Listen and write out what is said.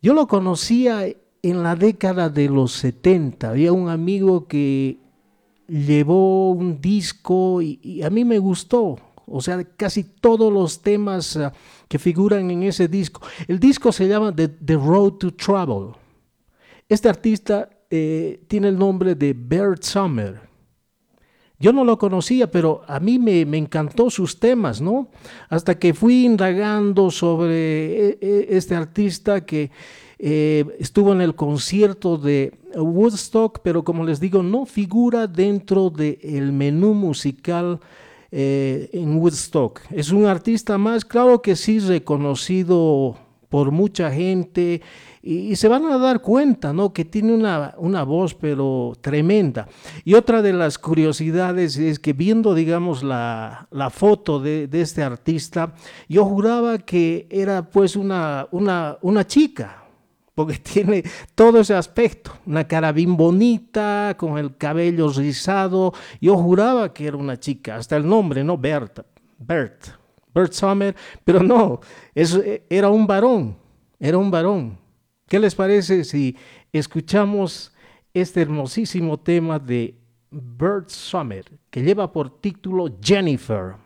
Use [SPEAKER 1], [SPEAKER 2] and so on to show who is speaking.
[SPEAKER 1] Yo lo conocía en la década de los 70. Había un amigo que llevó un disco y a mí me gustó. O sea, casi todos los temas que figuran en ese disco. El disco se llama The Road to Travel. Este artista tiene el nombre de Bert Sommer. Yo no lo conocía, pero a mí me encantó sus temas, ¿no? Hasta que fui indagando sobre este artista que estuvo en el concierto de Woodstock, pero como les digo, no figura dentro del menú musical en Woodstock. Es un artista más, claro que sí, reconocido por mucha gente y se van a dar cuenta, ¿no? Que tiene una voz pero tremenda. Y otra de las curiosidades es que viendo, digamos, la foto de este artista, yo juraba que era pues una chica, porque tiene todo ese aspecto, una cara bien bonita, con el cabello rizado. Yo juraba que era una chica, hasta el nombre, ¿no? Bert Sommer, pero no, era un varón, era un varón. ¿Qué les parece si escuchamos este hermosísimo tema de Bert Sommer, que lleva por título Jennifer?